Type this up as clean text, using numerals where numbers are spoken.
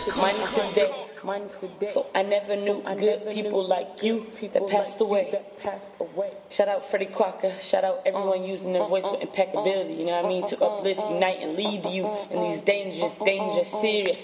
minus today. So I never knew good people like you that passed away. Shout out Freddie Crocker. Shout out everyone using their voice with impeccability. You know what I mean? To uplift, unite, and lead you in these dangerous, serious